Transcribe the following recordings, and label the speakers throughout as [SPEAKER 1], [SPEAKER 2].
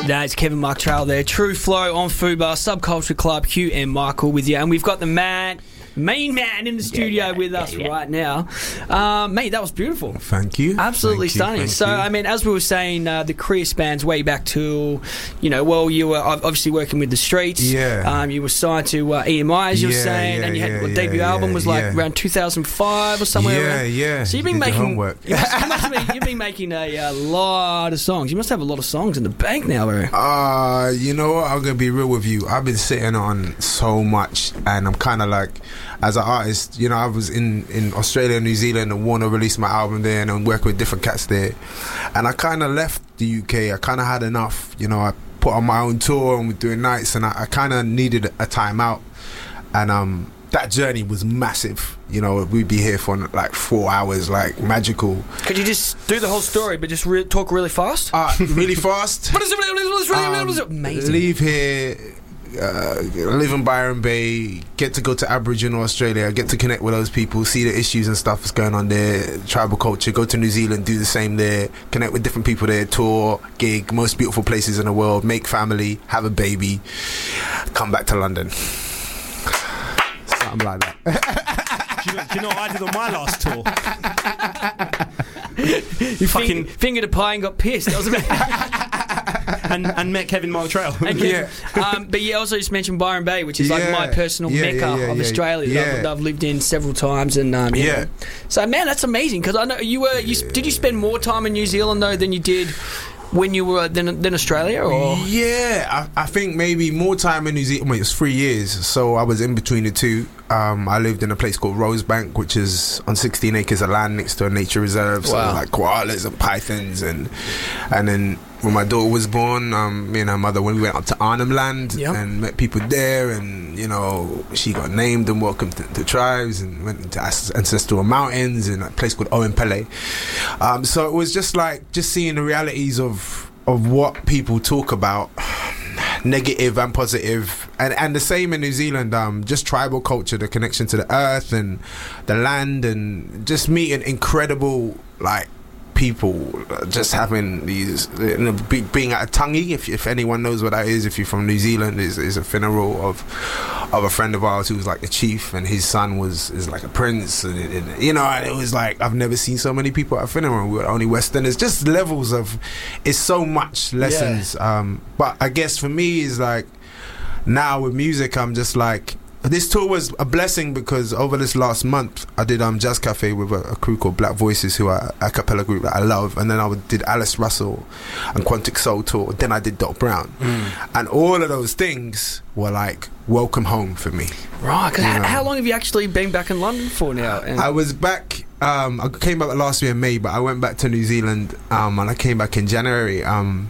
[SPEAKER 1] That's Kevin Mark Trail there. True Flow on Fubar, Subculture Club, Hugh and Michael with you. And we've got the main man in the studio with us right now. Mate, that was beautiful.
[SPEAKER 2] Thank you.
[SPEAKER 1] Absolutely stunning. So, I mean, as we were saying, the career spans way back to, you were obviously working with The Streets.
[SPEAKER 2] Yeah.
[SPEAKER 1] You were signed to EMI, as you were saying, and you had your debut album was around 2005 or somewhere around.
[SPEAKER 2] Yeah.
[SPEAKER 1] So you've been making homework. You've been making a lot of songs. You must have a lot of songs in the bank now, bro.
[SPEAKER 2] You know what? I'm gonna be real with you. I've been sitting on so much, and I'm kind of like, as an artist, I was in Australia and New Zealand, and Warner released my album there, and I'm working with different cats there. And I kind of left the UK. I kind of had enough. I put on my own tour and we're doing nights, and I kind of needed a time out. And that journey was massive. We'd be here for like 4 hours, like magical.
[SPEAKER 1] Could you just do the whole story, but just talk really fast?
[SPEAKER 2] Really fast.
[SPEAKER 1] What is it? Amazing.
[SPEAKER 2] Leave here. Live in Byron Bay, get to go to Aboriginal Australia, get to connect with those people, see the issues and stuff that's going on there, tribal culture, go to New Zealand, do the same there, connect with different people there, tour, gig, most beautiful places in the world, make family, have a baby, come back to London. Something like that.
[SPEAKER 3] Do you know what I did on my last tour?
[SPEAKER 1] You fucking fingered a pie and got pissed. That was
[SPEAKER 3] and met Kevin Mark Trail.
[SPEAKER 1] But you also just mentioned Byron Bay, which is like my personal mecca of Australia that I've lived in several times. And so man, that's amazing, because I know did you spend more time in New Zealand though than you did when you were than Australia? Or
[SPEAKER 2] I think maybe more time in New Zealand. It was 3 years, so I was in between the two. I lived in a place called Rosebank, which is on 16 acres of land next to a nature reserve. So like koalas and pythons, and then when my daughter was born, me and her mother, when we went up to Arnhem Land and met people there, and she got named and welcomed to tribes, and went into ancestral mountains in a place called Oenpele. So it was just seeing the realities of what people talk about, negative and positive, and the same in New Zealand. Just tribal culture, the connection to the earth and the land, and just meeting incredible people, just having these, being at a tangi, if anyone knows what that is, if you're from New Zealand, is a funeral of a friend of ours who was like a chief, and his son is like a prince, and it was like, I've never seen so many people at a funeral. We were only Westerners, just levels of, it's so much lessons. But I guess for me is like, now with music, I'm just like, this tour was a blessing, because over this last month I did Jazz Cafe with a crew called Black Voices, who are a cappella group that I love, and then I did Alice Russell and Quantic Soul tour, then I did Doc Brown, and all of those things were like welcome home for me.
[SPEAKER 1] Right, cause how long have you actually been back in London for now?
[SPEAKER 2] I was back, I came back last year in May, but I went back to New Zealand and I came back in January, and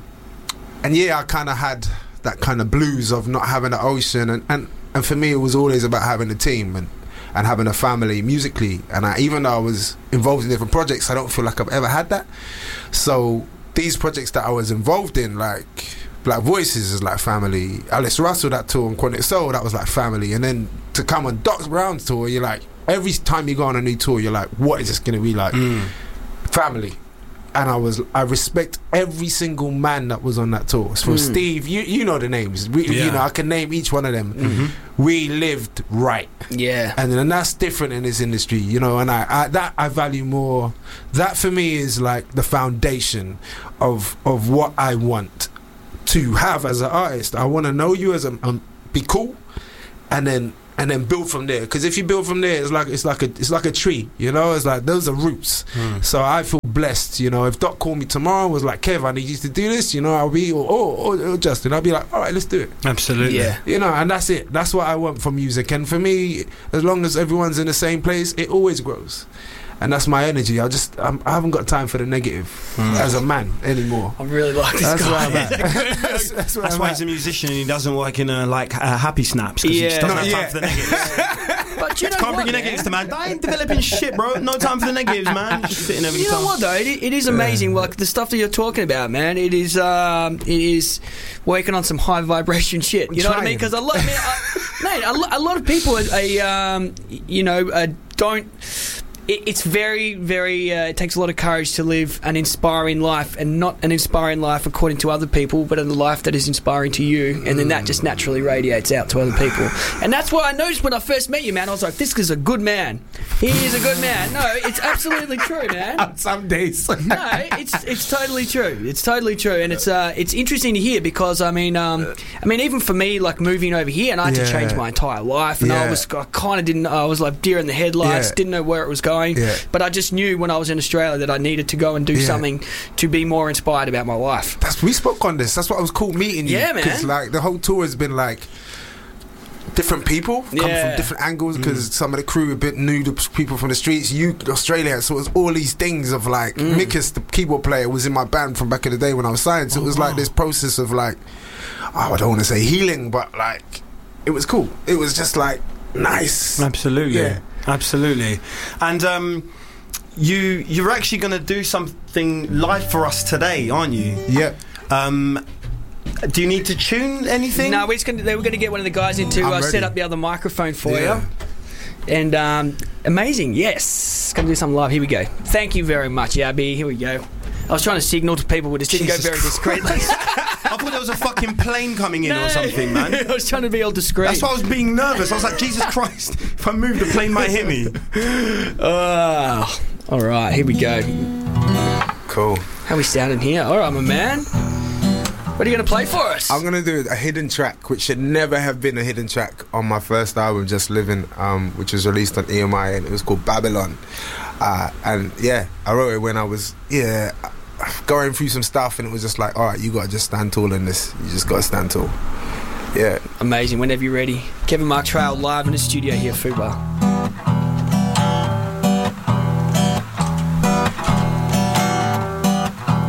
[SPEAKER 2] I kind of had that kind of blues of not having the ocean, and for me it was always about having a team and having a family musically, and even though I was involved in different projects, I don't feel like I've ever had that. So these projects that I was involved in, like Black Voices, is like family. Alice Russell, that tour, and Quantic Soul, that was like family. And then to come on Doc Brown's tour, you're like, every time you go on a new tour, you're like, what is this going to be like? Family. And I respect every single man that was on that tour. From Steve, you know the names. I can name each one of them. We lived right. Yeah. And that's different in this industry, and I value more. That for me is like the foundation of what I want to have as an artist. I want to know you as be cool, and then build from there. Because if you build from there, it's like a tree. It's like those are roots. So I feel blessed. If Doc called me tomorrow and was like, Kev, I need you to do this, I'll be or Justin, I'll be like, all right, let's do it.
[SPEAKER 3] Absolutely.
[SPEAKER 2] Yeah. And that's it. That's what I want from music. And for me, as long as everyone's in the same place, it always grows. And that's my energy. I haven't got time for the negative as a man anymore.
[SPEAKER 1] I really like this
[SPEAKER 2] that's
[SPEAKER 1] guy.
[SPEAKER 2] Where I'm at.
[SPEAKER 3] That's why he's a musician and he doesn't work in happy snaps, because he just doesn't have time for the negatives.
[SPEAKER 1] But you know
[SPEAKER 3] can't bring your negatives to man. I ain't developing shit, bro. No time for the negatives, man. Just sitting every time.
[SPEAKER 1] You know what though? It is amazing. Like the stuff that you're talking about, man. It is working on some high vibration shit. You know what I mean? Because a lot of people, don't. it's very, very. It takes a lot of courage to live an inspiring life, and not an inspiring life according to other people, but a life that is inspiring to you, and then that just naturally radiates out to other people. And that's what I noticed when I first met you, man. I was like, this is a good man. He is a good man. No, it's absolutely true, man.
[SPEAKER 2] Some days.
[SPEAKER 1] No, it's totally true. It's totally true, and it's interesting to hear because I mean, even for me, like moving over here, and I had to change my entire life, and I was like deer in the headlights, didn't know where it was going. Yeah. But I just knew when I was in Australia that I needed to go and do something to be more inspired about my life.
[SPEAKER 2] We spoke on this. That's what it was cool meeting you.
[SPEAKER 1] Yeah, man.
[SPEAKER 2] Because like the whole tour has been like different people come from different angles because some of the crew are a bit new to people from the streets. Australia, so it was all these things of like Mikus, the keyboard player, was in my band from back in the day when I was signed. So it was like this process of like, I don't want to say healing, but like it was cool. It was just like nice.
[SPEAKER 3] Absolutely. Absolutely. And you're actually going to do something live for us today, aren't you?
[SPEAKER 2] Yep.
[SPEAKER 3] Do you need to tune anything?
[SPEAKER 1] No, we're going to get one of the guys in to set up the other microphone for you. And amazing, yes. Going to do something live. Here we go. Thank you very much, Yabby. Here we go. I was trying to signal to people, but it didn't go very discreetly.
[SPEAKER 3] I thought there was a fucking plane coming in or something, man.
[SPEAKER 1] I was trying to be all discreet.
[SPEAKER 3] That's why I was being nervous. I was like, Jesus Christ, if I move, the plane might hit me.
[SPEAKER 1] All right, here we go.
[SPEAKER 2] Cool.
[SPEAKER 1] How we sounding here? All right, my man. What are you going to play for us?
[SPEAKER 2] I'm going to do a hidden track, which should never have been a hidden track on my first album, Just Living, which was released on EMI, and it was called Babylon. And yeah, I wrote it when I was going through some stuff, and it was just like, all right, you got to just stand tall in this. You just got to stand tall. Yeah.
[SPEAKER 1] Amazing. Whenever you're ready. Kevin Mark Trail live in the studio here at Fubar.